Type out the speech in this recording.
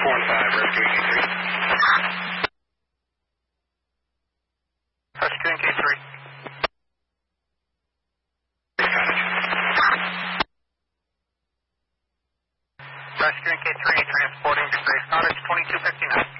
rescuing K3. Rescuing K3. Rescuing K3, transporting to Grace Cottage, 2259.